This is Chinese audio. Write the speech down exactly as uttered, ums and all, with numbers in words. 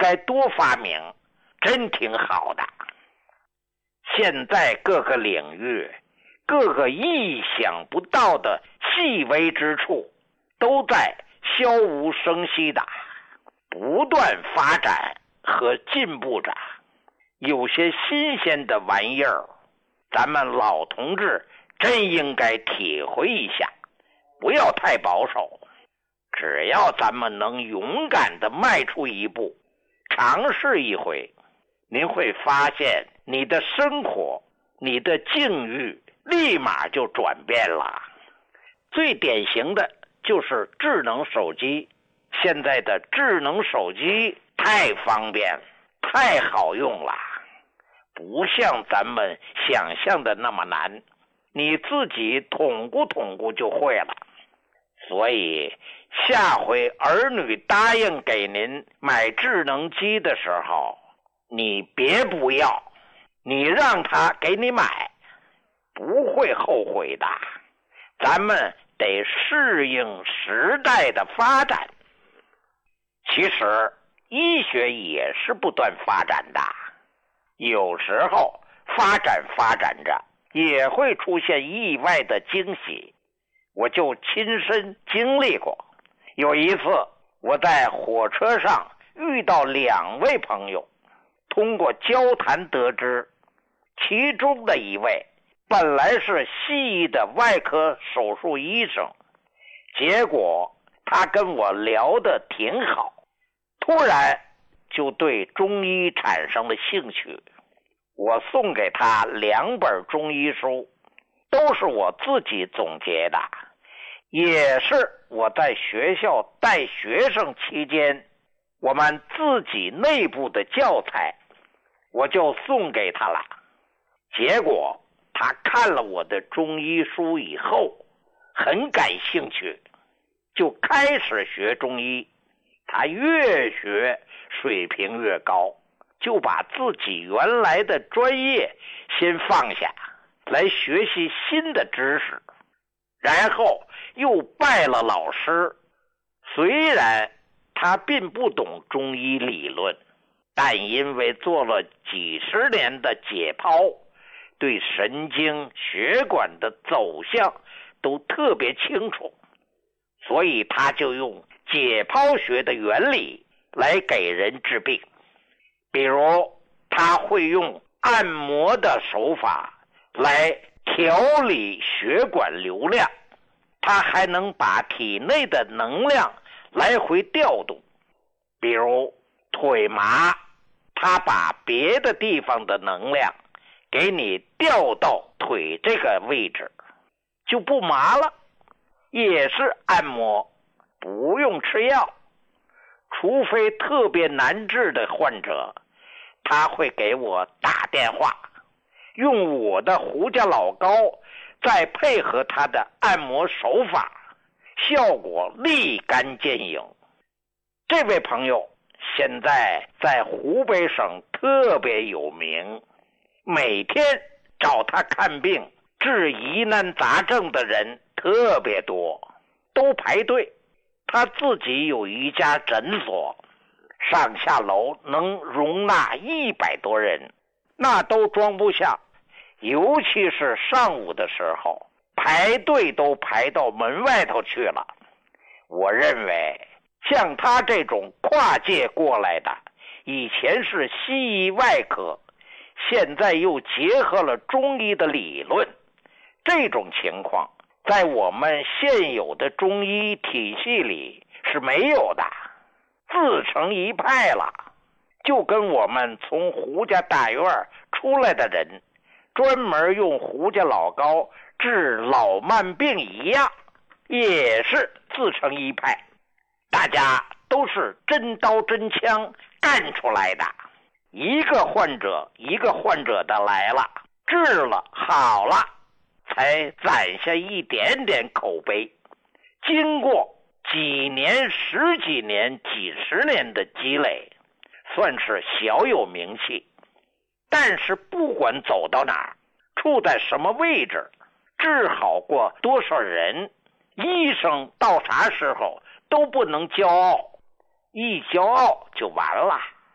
该多发明，真挺好的。现在各个领域，各个意想不到的细微之处，都在悄无声息的不断发展和进步着。有些新鲜的玩意儿，咱们老同志真应该体会一下，不要太保守。只要咱们能勇敢地迈出一步，尝试一回，您会发现你的生活，你的境遇立马就转变了。最典型的就是智能手机，现在的智能手机太方便，太好用了，不像咱们想象的那么难，你自己捅咕捅咕就会了。所以下回儿女答应给您买智能机的时候，你别不要，你让他给你买，不会后悔的。咱们得适应时代的发展。其实医学也是不断发展的，有时候发展发展着也会出现意外的惊喜，我就亲身经历过。有一次我在火车上遇到两位朋友，通过交谈得知，其中的一位本来是西医的外科手术医生，结果他跟我聊得挺好，突然就对中医产生了兴趣。我送给他两本中医书，都是我自己总结的，也是我在学校带学生期间我们自己内部的教材，我就送给他了。结果他看了我的中医书以后很感兴趣，就开始学中医。他越学水平越高，就把自己原来的专业先放下，来学习新的知识，然后又拜了老师。虽然他并不懂中医理论，但因为做了几十年的解剖，对神经血管的走向都特别清楚，所以他就用解剖学的原理来给人治病。比如他会用按摩的手法来调理血管流量，他还能把体内的能量来回调动。比如腿麻，他把别的地方的能量给你调到腿这个位置，就不麻了。也是按摩，不用吃药，除非特别难治的患者，他会给我打电话，用我的胡家老膏，再配合他的按摩手法，效果立竿见影。这位朋友现在在湖北省特别有名，每天找他看病治疑难杂症的人特别多，都排队。他自己有一家诊所，上下楼能容纳一百多人，那都装不下。尤其是上午的时候，排队都排到门外头去了。我认为像他这种跨界过来的，以前是西医外科，现在又结合了中医的理论，这种情况在我们现有的中医体系里是没有的，自成一派了。就跟我们从胡家大院出来的人专门用胡家老膏治老慢病一样，也是自成一派。大家都是真刀真枪干出来的，一个患者一个患者的来了，治了好了，才攒下一点点口碑。经过几年十几年几十年的积累，算是小有名气。但是不管走到哪儿，处在什么位置，治好过多少人，医生到啥时候都不能骄傲，一骄傲就完了。